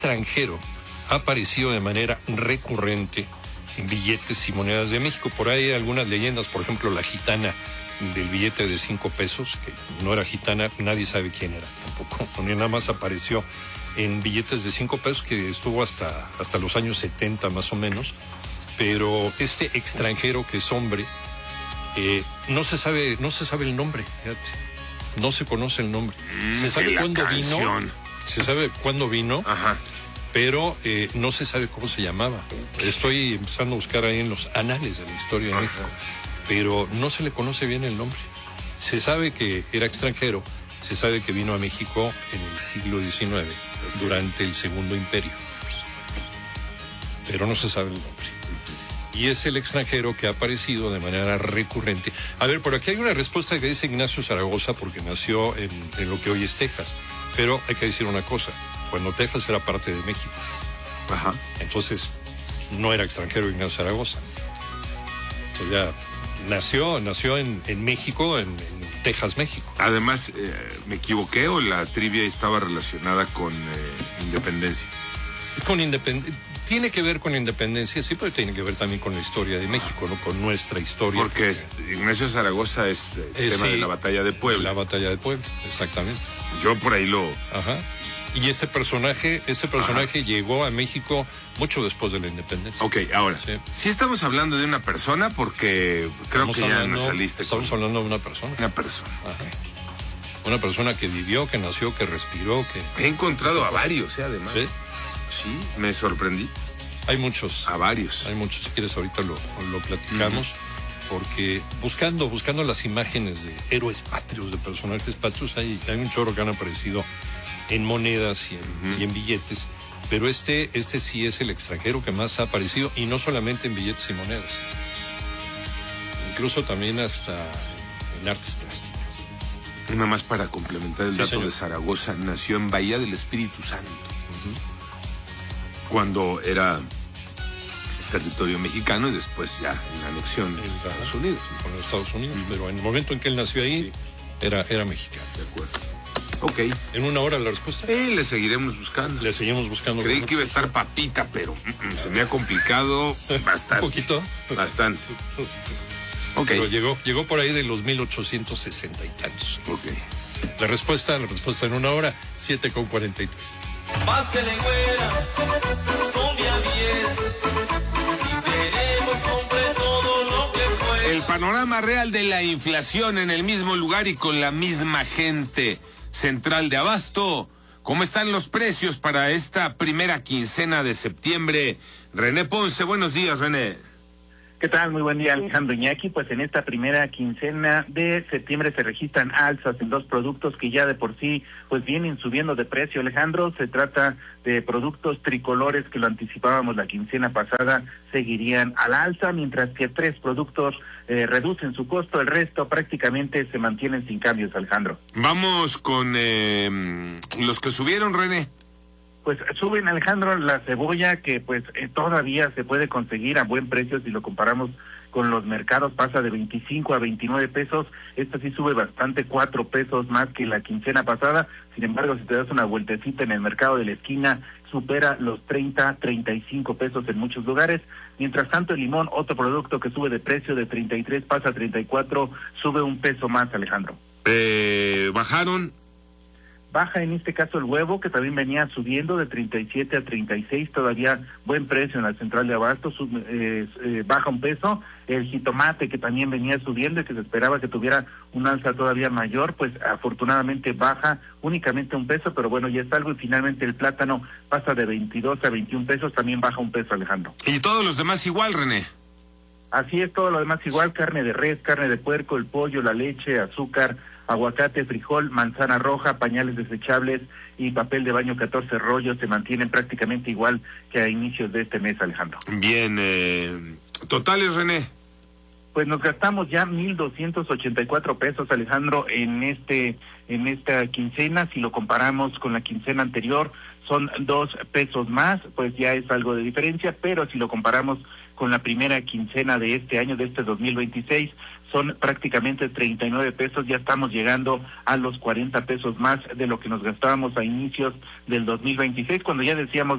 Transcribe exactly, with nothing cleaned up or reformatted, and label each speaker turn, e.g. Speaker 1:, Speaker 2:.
Speaker 1: extranjero ha aparecido de manera recurrente en billetes y monedas de México. Por ahí hay algunas leyendas, por ejemplo, la gitana del billete de cinco pesos, que no era gitana, nadie sabe quién era tampoco, nada más apareció en billetes de cinco pesos, que estuvo hasta, hasta los años setenta más o menos, pero este extranjero que es hombre, eh, no se sabe, no se sabe el nombre, fíjate, no se conoce el nombre,
Speaker 2: mm,
Speaker 1: se sabe cuándo vino, se sabe cuándo vino,
Speaker 2: Ajá.
Speaker 1: pero eh, no se sabe cómo se llamaba. Estoy empezando a buscar ahí en los anales de la historia de Ajá. México, pero no se le conoce bien el nombre. Se sabe que era extranjero, se sabe que vino a México en el siglo diecinueve, durante el Segundo Imperio, pero no se sabe el nombre. Y es el extranjero que ha aparecido de manera recurrente. A ver, por aquí hay una respuesta que dice Ignacio Zaragoza, porque nació en, en lo que hoy es Texas, pero hay que decir una cosa, cuando Texas era parte de México.
Speaker 2: Ajá.
Speaker 1: Entonces, no era extranjero Ignacio Zaragoza. Entonces ya nació, nació en, en México, en, en Texas, México.
Speaker 2: Además, eh, ¿me equivoqué o la trivia estaba relacionada con eh, independencia?
Speaker 1: Con independencia. Tiene que ver con independencia, sí, pero tiene que ver también con la historia de México, ¿no? Con nuestra historia.
Speaker 2: Porque Ignacio Zaragoza es el
Speaker 1: eh,
Speaker 2: tema
Speaker 1: sí,
Speaker 2: de la batalla de Puebla.
Speaker 1: La batalla de Puebla, exactamente.
Speaker 2: Yo por ahí lo...
Speaker 1: Ajá. Y este personaje, este personaje Ajá. llegó a México mucho después de la independencia.
Speaker 2: Ok, ahora,
Speaker 1: sí,
Speaker 2: sí estamos hablando de una persona porque creo
Speaker 1: estamos
Speaker 2: que ya
Speaker 1: hablando,
Speaker 2: nos saliste
Speaker 1: Estamos
Speaker 2: con...
Speaker 1: hablando de una persona.
Speaker 2: Una persona.
Speaker 1: Ajá. Una persona que vivió, que nació, que respiró, que...
Speaker 2: He encontrado a varios, ¿eh? Además.
Speaker 1: ¿Sí?
Speaker 2: Sí, me sorprendí.
Speaker 1: Hay muchos.
Speaker 2: A varios.
Speaker 1: Hay muchos, si quieres ahorita lo, lo platicamos, uh-huh. porque buscando, buscando las imágenes de héroes patrios, de personajes patrios, hay, hay un chorro que han aparecido en monedas y en, uh-huh. y en billetes, pero este, este sí es el extranjero que más ha aparecido, y no solamente en billetes y monedas, incluso también hasta en artes plásticas.
Speaker 2: Nada más para complementar el
Speaker 1: sí,
Speaker 2: dato
Speaker 1: señor.
Speaker 2: de Zaragoza, nació en Bahía del Espíritu Santo, uh-huh. cuando era territorio mexicano y después ya en la anexión en Estados Unidos.
Speaker 1: Con los Estados Unidos, uh-huh. pero en el momento en que él nació ahí, sí. era, era mexicano.
Speaker 2: De acuerdo. Ok.
Speaker 1: ¿En una hora la respuesta?
Speaker 2: Eh, le seguiremos buscando.
Speaker 1: Le seguimos buscando.
Speaker 2: Creí que iba a estar papita, pero mm, se me ha complicado bastante.
Speaker 1: Un poquito.
Speaker 2: Bastante. Ok.
Speaker 1: Pero llegó, llegó por ahí de los mil ochocientos sesenta y tantos.
Speaker 2: Ok.
Speaker 1: La respuesta, la respuesta en una hora, siete con cuarenta y tres.
Speaker 3: Pásele güera, son de a diez. Si queremos compre todo lo que fue.
Speaker 2: El panorama real de la inflación en el mismo lugar y con la misma gente. Central de Abasto. ¿Cómo están los precios para esta primera quincena de septiembre? René Ponce, buenos días, René.
Speaker 4: ¿Qué tal? Muy buen día, Alejandro Iñaki. Pues en esta primera quincena de septiembre se registran alzas en dos productos que ya de por sí pues vienen subiendo de precio, Alejandro. Se trata de productos tricolores que lo anticipábamos la quincena pasada, seguirían al alza, mientras que tres productos eh, reducen su costo, el resto prácticamente se mantienen sin cambios, Alejandro.
Speaker 2: Vamos con eh, los que subieron, René.
Speaker 4: Pues suben, Alejandro, la cebolla, que pues eh, todavía se puede conseguir a buen precio si lo comparamos con los mercados, pasa de veinticinco a veintinueve pesos, esta sí sube bastante, cuatro pesos más que la quincena pasada. Sin embargo, si te das una vueltecita en el mercado de la esquina, supera los treinta, treinta y cinco pesos en muchos lugares. Mientras tanto, el limón, otro producto que sube de precio de treinta y tres, pasa a treinta y cuatro, sube un peso más, Alejandro.
Speaker 2: Eh, ¿Bajaron?
Speaker 4: Baja en este caso el huevo, que también venía subiendo de treinta y siete a treinta y seis, todavía buen precio en la central de Abasto, sub, eh, eh, baja un peso. El jitomate, que también venía subiendo y que se esperaba que tuviera un alza todavía mayor, pues afortunadamente baja únicamente un peso, pero bueno, ya es algo. Y finalmente el plátano pasa de veintidós a veintiún pesos, también baja un peso, Alejandro.
Speaker 2: ¿Y todos los demás igual, René?
Speaker 4: Así es, todo lo demás igual, carne de res, carne de puerco, el pollo, la leche, azúcar, aguacate, frijol, manzana roja, pañales desechables y papel de baño catorce rollos se mantienen prácticamente igual que a inicios de este mes, Alejandro.
Speaker 2: Bien, eh, totales, René.
Speaker 4: Pues nos gastamos ya mil doscientos ochenta y cuatro pesos, Alejandro, en este en esta quincena. Si lo comparamos con la quincena anterior, son dos pesos más, pues ya es algo de diferencia, pero si lo comparamos con la primera quincena de este año, de este dos mil veintiséis, son prácticamente treinta y nueve pesos, ya estamos llegando a los cuarenta pesos más de lo que nos gastábamos a inicios del dos mil veintiséis, cuando ya decíamos